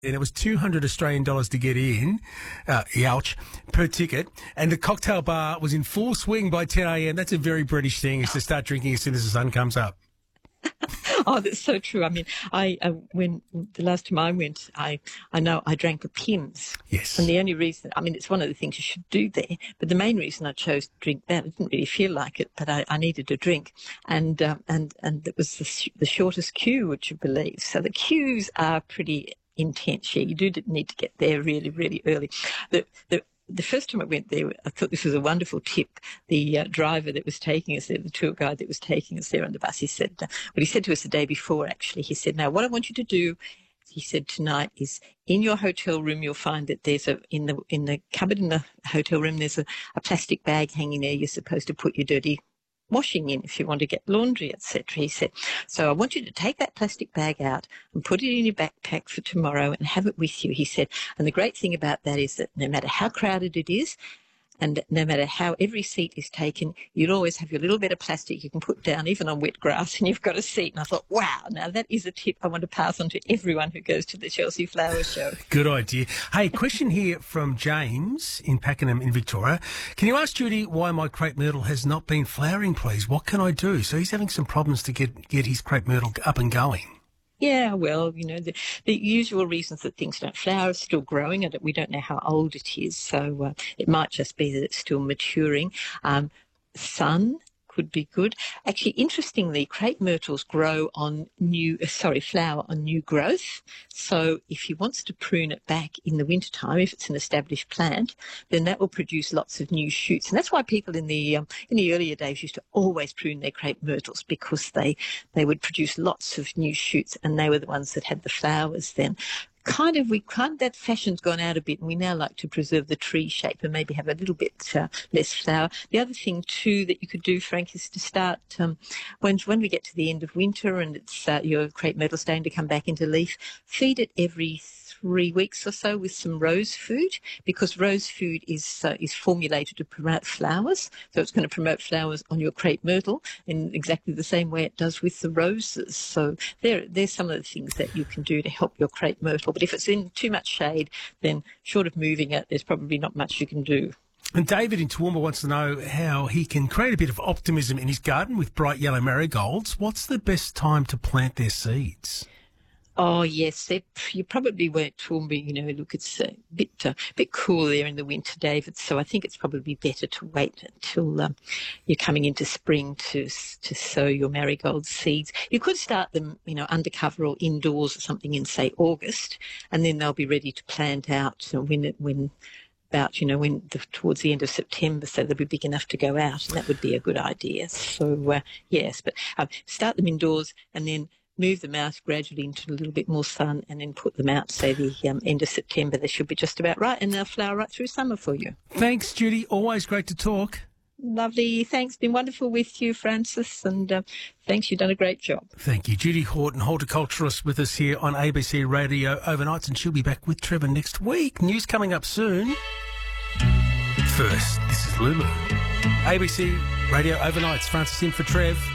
and it was $200 Australian to get in, ouch, per ticket. And the cocktail bar was in full swing by 10 a.m. That's a very British thing, is to start drinking as soon as the sun comes up. Oh, that's so true. I mean, when the last time I went, I know I drank a Pimm's. Yes. And the only reason, I mean, it's one of the things you should do there, but the main reason I chose to drink that, I didn't really feel like it, but I needed a drink. And it was the shortest queue, would you believe? So the queues are pretty intense. Yeah, you do need to get there really, really early. The first time I went there, I thought this was a wonderful tip. The driver that was taking us there, the tour guide that was taking us there on the bus, he said, what he said to us the day before, actually, he said, now, what I want you to do, he said, tonight is in your hotel room, you'll find that there's in the cupboard in the hotel room, there's a plastic bag hanging there. You're supposed to put your dirty washing in if you want to get laundry, etc. He said, so I want you to take that plastic bag out and put it in your backpack for tomorrow and have it with you, he said. And the great thing about that is that no matter how crowded it is, and no matter how every seat is taken, you'll always have your little bit of plastic you can put down, even on wet grass, and you've got a seat. And I thought, wow, now that is a tip I want to pass on to everyone who goes to the Chelsea Flower Show. Good idea. Hey, question here from James in Pakenham in Victoria. Can you ask Judy why my crepe myrtle has not been flowering, please? What can I do? So he's having some problems to get his crepe myrtle up and going. Yeah, well, you know, the usual reasons that things don't flower are still growing, and we don't know how old it is, so it might just be that it's still maturing. Sun could be good. Actually, interestingly, crepe myrtles flower on new growth. So if he wants to prune it back in the wintertime, if it's an established plant, then that will produce lots of new shoots. And that's why people in the earlier days used to always prune their crepe myrtles, because they would produce lots of new shoots, and they were the ones that had the flowers then. That fashion's gone out a bit, and we now like to preserve the tree shape and maybe have a little bit less flower. The other thing too that you could do, Frank, is to start when we get to the end of winter and it's your crepe myrtle starting to come back into leaf, feed it every 3 weeks or so with some rose food, because rose food is formulated to promote flowers. So it's going to promote flowers on your crepe myrtle in exactly the same way it does with the roses. So there's some of the things that you can do to help your crepe myrtle. But if it's in too much shade, then short of moving it, there's probably not much you can do. And David in Toowoomba wants to know how he can create a bit of optimism in his garden with bright yellow marigolds. What's the best time to plant their seeds? Oh, yes. You probably won't Toowoomba, you know, look, it's a bit cool there in the winter, David, so I think it's probably better to wait until you're coming into spring to sow your marigold seeds. You could start them, you know, under cover or indoors or something in, say, August, and then they'll be ready to plant out towards the end of September, so they'll be big enough to go out, and that would be a good idea. So, yes, but start them indoors and then move them out gradually into a little bit more sun, and then put them out, say, the end of September. They should be just about right, and they'll flower right through summer for you. Thanks, Judy. Always great to talk. Lovely. Thanks. Been wonderful with you, Francis, and thanks. You've done a great job. Thank you. Judy Horton, horticulturalist, with us here on ABC Radio Overnights, and she'll be back with Trevor next week. News coming up soon. First, this is Lulu. ABC Radio Overnights. Francis in for Trev.